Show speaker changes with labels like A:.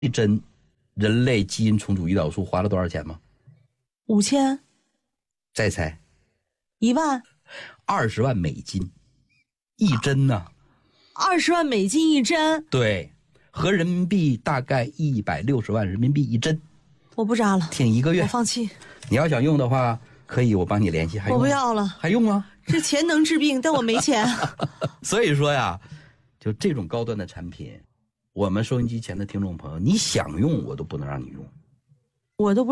A: 一针人类基因重组胰岛素花了多少钱吗
B: ？5000，
A: 再猜
B: 1万
A: ，20万美金一针呢
B: ，20万美金一针。
A: 对，合人民币大概160万人民币一针。
B: 我不扎了，
A: 挺1个月，
B: 我放弃。
A: 你要想用的话，可以我帮你联系。还用
B: 我不要了，
A: 还用啊？
B: 这钱能治病，但我没钱。
A: 所以说呀，就这种高端的产品，我们收音机前的听众朋友，你想用我都不能让你用，
B: 我都不